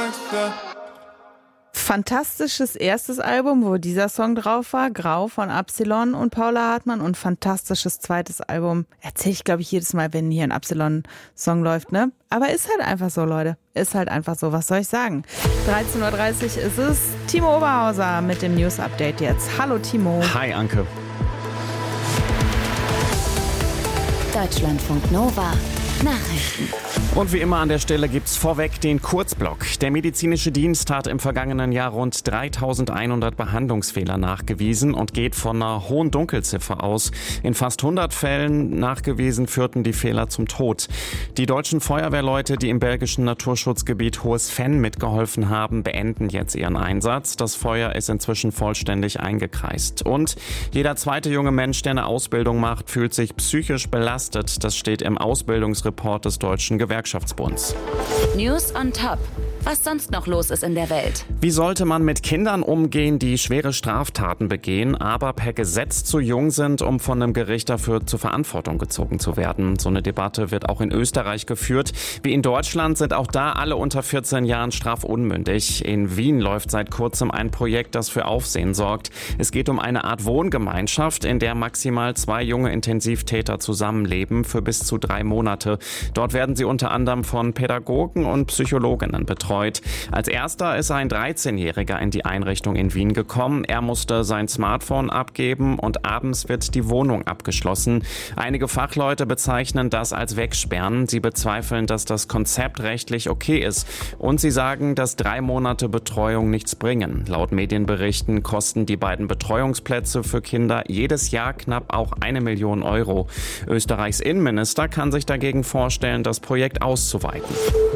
Fantastisches erstes Album, wo dieser Song drauf war, Grau von Absilon und Paula Hartmann, und fantastisches zweites Album. Erzähle ich, glaube ich, jedes Mal, wenn hier ein Absilon-Song läuft, ne? Aber ist halt einfach so, Leute. Ist halt einfach so. Was soll ich sagen? 13.30 Uhr ist es. Timo Oberhauser mit dem News-Update jetzt. Hallo, Timo. Hi, Anke. Deutschlandfunk Nova. Nachrichten. Und wie immer an der Stelle gibt's vorweg den Kurzblock. Der medizinische Dienst hat im vergangenen Jahr rund 3.100 Behandlungsfehler nachgewiesen und geht von einer hohen Dunkelziffer aus. In fast 100 Fällen nachgewiesen führten die Fehler zum Tod. Die deutschen Feuerwehrleute, die im belgischen Naturschutzgebiet Hohes Venn mitgeholfen haben, beenden jetzt ihren Einsatz. Das Feuer ist inzwischen vollständig eingekreist. Und jeder zweite junge Mensch, der eine Ausbildung macht, fühlt sich psychisch belastet. Das steht im Ausbildungsreport des Deutschen Gewerkschaftsbunds. News on top. Was sonst noch los ist in der Welt. Wie sollte man mit Kindern umgehen, die schwere Straftaten begehen, aber per Gesetz zu jung sind, um von einem Gericht dafür zur Verantwortung gezogen zu werden? So eine Debatte wird auch in Österreich geführt. Wie in Deutschland sind auch da alle unter 14 Jahren strafunmündig. In Wien läuft seit kurzem ein Projekt, das für Aufsehen sorgt. Es geht um eine Art Wohngemeinschaft, in der maximal 2 junge Intensivtäter zusammenleben für bis zu 3 Monate. Dort werden sie unter anderem von Pädagogen und Psychologinnen betreut. Als erster ist ein 13-Jähriger in die Einrichtung in Wien gekommen. Er musste sein Smartphone abgeben und abends wird die Wohnung abgeschlossen. Einige Fachleute bezeichnen das als Wegsperren. Sie bezweifeln, dass das Konzept rechtlich okay ist. Und sie sagen, dass 3 Monate Betreuung nichts bringen. Laut Medienberichten kosten die beiden Betreuungsplätze für Kinder jedes Jahr knapp auch 1 Million Euro. Österreichs Innenminister kann sich dagegen vorstellen, das Projekt auszuweiten.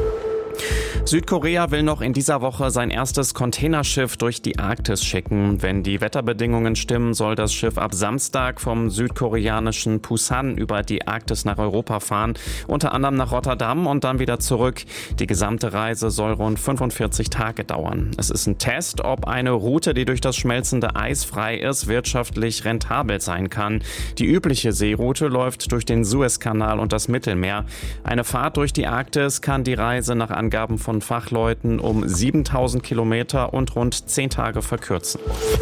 Südkorea will noch in dieser Woche sein erstes Containerschiff durch die Arktis schicken. Wenn die Wetterbedingungen stimmen, soll das Schiff ab Samstag vom südkoreanischen Pusan über die Arktis nach Europa fahren, unter anderem nach Rotterdam und dann wieder zurück. Die gesamte Reise soll rund 45 Tage dauern. Es ist ein Test, ob eine Route, die durch das schmelzende Eis frei ist, wirtschaftlich rentabel sein kann. Die übliche Seeroute läuft durch den Suezkanal und das Mittelmeer. Eine Fahrt durch die Arktis kann die Reise nach Angaben von Fachleuten um 7.000 Kilometer und rund 10 Tage verkürzen.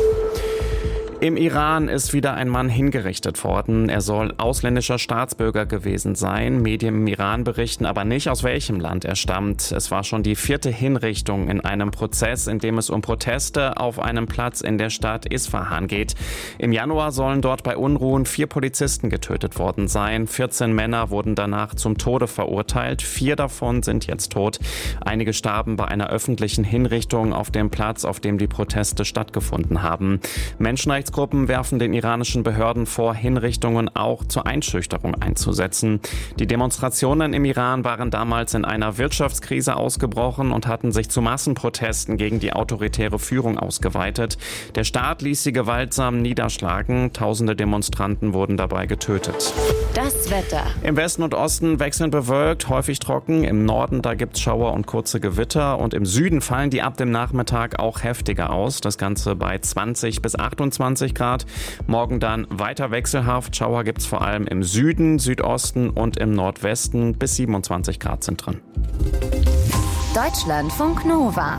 Im Iran ist wieder ein Mann hingerichtet worden. Er soll ausländischer Staatsbürger gewesen sein. Medien im Iran berichten aber nicht, aus welchem Land er stammt. Es war schon die 4. Hinrichtung in einem Prozess, in dem es um Proteste auf einem Platz in der Stadt Isfahan geht. Im Januar sollen dort bei Unruhen 4 Polizisten getötet worden sein. 14 Männer wurden danach zum Tode verurteilt. 4 davon sind jetzt tot. Einige starben bei einer öffentlichen Hinrichtung auf dem Platz, auf dem die Proteste stattgefunden haben. Menschenrechtsgruppen werfen den iranischen Behörden vor, Hinrichtungen auch zur Einschüchterung einzusetzen. Die Demonstrationen im Iran waren damals in einer Wirtschaftskrise ausgebrochen und hatten sich zu Massenprotesten gegen die autoritäre Führung ausgeweitet. Der Staat ließ sie gewaltsam niederschlagen. Tausende Demonstranten wurden dabei getötet. Das Wetter. Im Westen und Osten wechselnd bewölkt, häufig trocken. Im Norden, da gibt's Schauer und kurze Gewitter. Und im Süden fallen die ab dem Nachmittag auch heftiger aus. Das Ganze bei 20 bis 28 Grad. Morgen dann weiter wechselhaft. Schauer gibt's vor allem im Süden, Südosten und im Nordwesten. Bis 27 Grad sind drin. Deutschlandfunk Nova.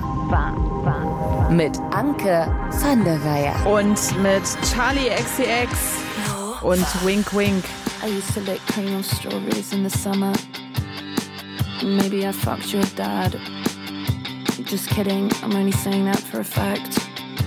Mit Anke van der Weyer. Und mit Charlie XCX und Wink Wink. I used to lick cream of strawberries in the summer. Maybe I fucked your dad. Just kidding, I'm only saying that for a fact.